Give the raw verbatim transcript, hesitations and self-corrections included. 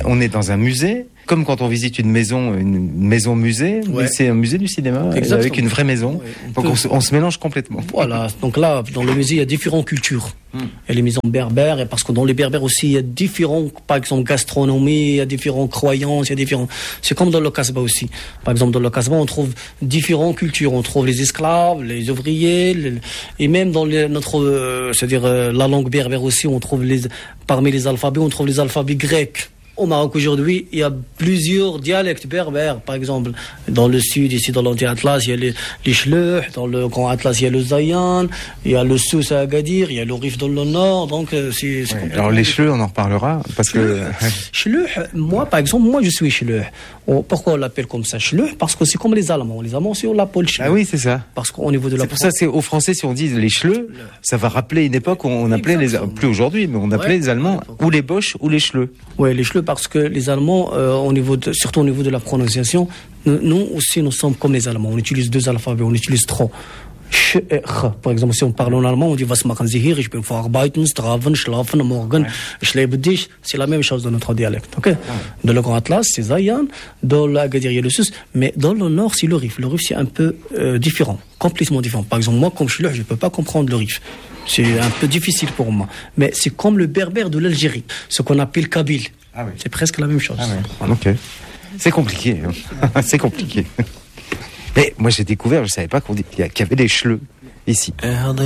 on est dans un musée, comme quand on visite une maison, une maison musée, ouais. mais c'est un musée du cinéma Exactement. avec une vraie maison. Ouais, on donc peut... on, se, on se mélange complètement. Voilà, donc là, dans le musée, il y a différentes cultures. Hmm. Il y a les maisons berbères, et parce que dans les berbères aussi, il y a différentes, par exemple, gastronomie, il y a différentes croyances, il y a différents... C'est comme dans le Casbah aussi. Par exemple, dans le Casbah, on trouve différentes cultures. On trouve les esclaves, les ouvriers, les... et même dans les, notre, euh, c'est-à-dire euh, la langue berbère aussi, on trouve les, parmi les alphabets, on trouve les alphabets grecs. Au Maroc aujourd'hui, il y a plusieurs dialectes berbères. Par exemple, dans le sud, ici dans l'anti-Atlas, il y a les, les Chleuh. Dans le Grand Atlas, il y a le Zayan. Il y a le Souss à Agadir. Il y a le Rif dans le nord. Donc, c'est, c'est ouais, alors les Chleuh, on en reparlera. Parce que... Chleuh, moi, par exemple, moi, je suis Chleuh. Pourquoi on l'appelle comme ça, Chleuh? Parce que c'est comme les Allemands. Les Allemands, c'est on l'appelle Chleuh. Ah oui, c'est ça. Parce qu'au niveau de la... C'est pour ça, c'est aux Français, si on dit les Chleuh, ça va rappeler une époque où on appelait Exactement. les... Plus aujourd'hui, mais on appelait ouais, les Allemands ou les Boches ou les Chleuh. Oui, les Chleuh, parce que les Allemands, euh, au niveau de, surtout au niveau de la prononciation, nous, nous aussi, nous sommes comme les Allemands. On utilise deux alphabets, on utilise trois. Ch et ch. Par exemple, si on parle en allemand, on dit was machen Sie hier? Ich bin verarbeiten, strafen, schlafen, morgen, ich lebe dich. C'est la même chose dans notre dialecte. Okay? Dans le Grand Atlas, c'est Zayan. Dans l'Agadir, il y a le Souss. Mais dans le Nord, c'est le Rif. Le Rif, c'est un peu euh, différent, complètement différent. Par exemple, moi, comme je suis là, je ne peux pas comprendre le Rif. C'est un peu difficile pour moi. Mais c'est comme le berbère de l'Algérie, ce qu'on appelle Kabyle. Ah oui. C'est presque la même chose. Ah oui. Voilà. Ok. C'est compliqué. C'est compliqué. Mais moi j'ai découvert, je savais pas qu'on dit, qu'il y avait des Chleuh ici.